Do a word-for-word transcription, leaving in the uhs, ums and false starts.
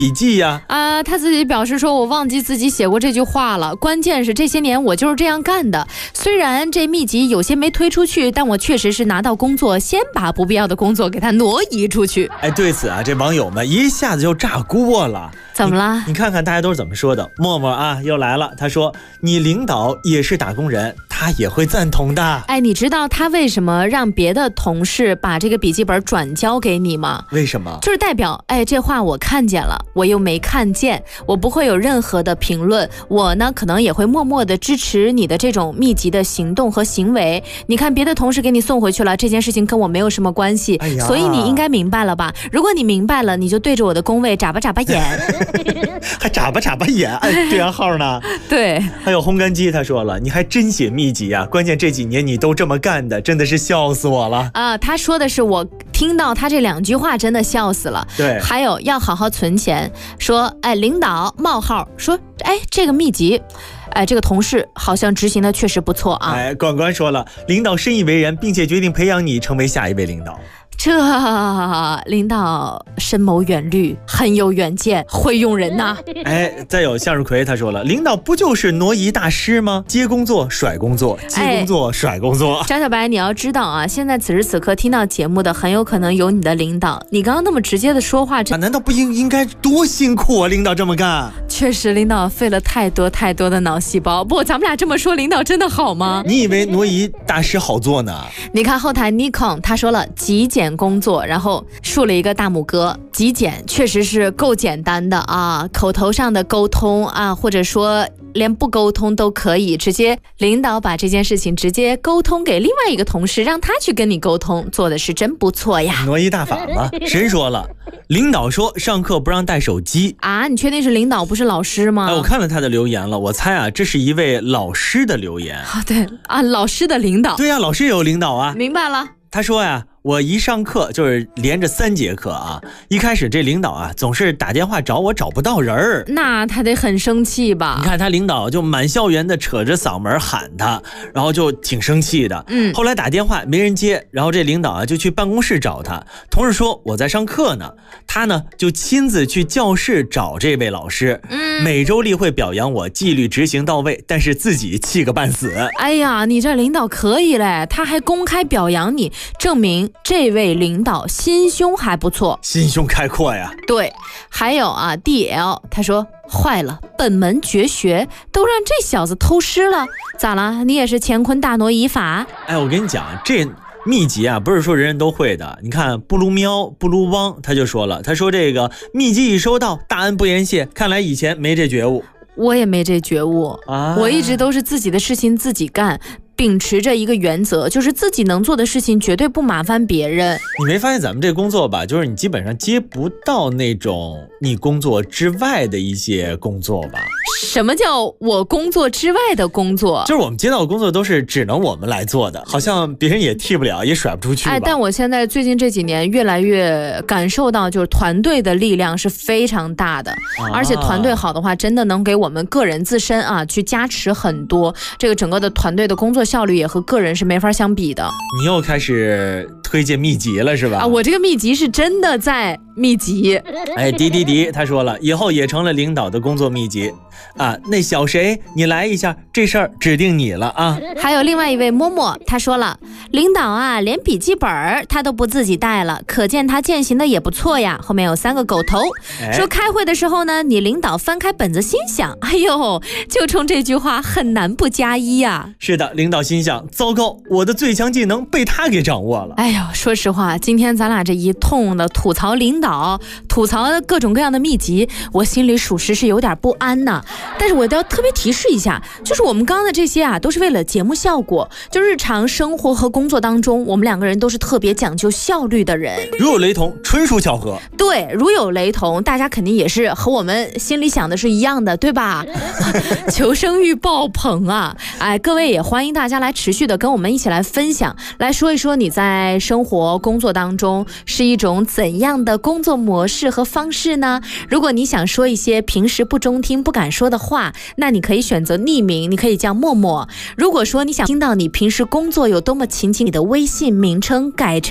笔记呀。 啊、呃，他自己表示说，我忘记自己写过这句话了。关键是这些年我就是这样干的。虽然这秘籍有些没推出去，但我确实是拿到工作，先把不必要的工作给它挪移出去。 哎，对此啊，这网友们一下子就炸锅了。 怎么了？ 你, 你看看大家都是怎么说的。默默啊，又来了。他说：“你领导也是打工人，他也会赞同的。” 哎，你知道他为什么让别的同事把这个笔记本转交给你吗？ 为什么？ 就是代表，哎，这话我看见了，我又没看见，我不会有任何的评论。我呢，可能也会默默的支持你的这种密集的行动和行为。你看，别的同事给你送回去了，这件事情跟我没有什么关系， 哎、 所以你应该明白了吧？如果你明白了，你就对着我的工位眨巴眨巴眼。 还眨巴眨巴眼，哎，对暗号呢？ 对。 还有烘干机，他说了，你还真写秘籍啊！关键这几年你都这么干的，真的是笑死我了啊！他说的是我听到他这两句话真的笑死了。 对。 还有要好好存钱，说哎，领导冒号说哎，这个秘籍。哎，这个同事好像执行的确实不错啊。 哎，管管说了，领导深以为然，并且决定培养你成为下一位领导。 这领导深谋远虑，很有远见，会用人呐。 哎，再有向日葵他说了，领导不就是挪移大师吗？接工作甩工作，接工作、哎、甩工作。 张小白，你要知道啊，现在此时此刻听到节目的很有可能有你的领导。你刚刚那么直接的说话， 啊、难道不应应该多辛苦啊？领导这么干， 确实领导费了太多太多的脑细胞。不过咱们俩这么说，领导真的好吗？ 你以为挪移大师好做呢？ 你看后台 Nikon 他说了极简工作，然后竖了一个大拇哥。极简确实是够简单的啊，口头上的沟通啊，或者说连不沟通都可以，直接领导把这件事情直接沟通给另外一个同事，让他去跟你沟通，做的是真不错呀。 挪移大法吗？谁说了？领导说上课不让带手机啊？你确定是领导不是老师吗？ 哎，我看了他的留言了，我猜啊，这是一位老师的留言啊。对啊，老师的领导。 对呀、啊，老师也有领导啊。 明白了。 他说呀，我一上课就是连着三节课啊，一开始这领导啊总是打电话找我，找不到人儿， 那他得很生气吧？ 你看他领导就满校园的扯着嗓门喊他，然后就挺生气的。 嗯， 后来打电话没人接，然后这领导啊就去办公室找他，同事说我在上课呢，他呢就亲自去教室找这位老师。 嗯， 每周例会表扬我纪律执行到位，但是自己气个半死。 哎呀，你这领导可以嘞，他还公开表扬你，证明这位领导心胸还不错， 心胸开阔呀。 对，还有啊 D L 他说坏了，本门绝学都让这小子偷师了，咋了？你也是乾坤大挪移法？ 哎，我跟你讲，这秘籍啊不是说人人都会的。你看布鲁喵布鲁汪他就说了，他说这个秘籍一收到，大恩不言谢，看来以前没这觉悟。 我也没这觉悟啊，我一直都是自己的事情自己干，秉持着一个原则，就是自己能做的事情绝对不麻烦别人。 你没发现咱们这工作吧，就是你基本上接不到那种你工作之外的一些工作吧？ 什么叫我工作之外的工作？ 就是我们接到的工作都是只能我们来做的，好像别人也替不了，也甩不出去吧。 哎，但我现在最近这几年越来越感受到，就是团队的力量是非常大的，啊、而且团队好的话，真的能给我们个人自身啊去加持很多。这个整个的团队的工作效率也和个人是没法相比的。 你又开始推荐秘籍了是吧？ 啊，我这个秘籍是真的在秘籍。 哎，迪迪迪他说了，以后也成了领导的工作秘籍啊。那小谁，你来一下，这事儿指定你了啊。 还有另外一位默默，他说了，领导啊，连笔记本他都不自己带了，可见他践行的也不错呀。后面有三个狗头，哎、说开会的时候呢，你领导翻开本子心想，哎呦，就冲这句话很难不加一呀。 是的，领导心想，糟糕，我的最强技能被他给掌握了。 哎呦，说实话，今天咱俩这一通的吐槽领导，吐槽各种各样的秘籍，我心里属实是有点不安呢。但是我都要特别提示一下，就是我们刚刚的这些啊，都是为了节目效果，就日常生活和工作当中，我们两个人都是特别讲究效率的人。 如有雷同，纯属巧合。 对，如有雷同，大家肯定也是和我们心里想的是一样的，对吧？求生欲爆棚啊！哎，各位也欢迎大家来持续的跟我们一起来分享，来说一说你在生活工作当中是一种怎样的工作模式和方式呢？如果你想说一些平时不中听不敢说的话，那你可以选择匿名，你可以叫默默。如果说你想听到你平时工作有多么勤勤，你的微信名称改成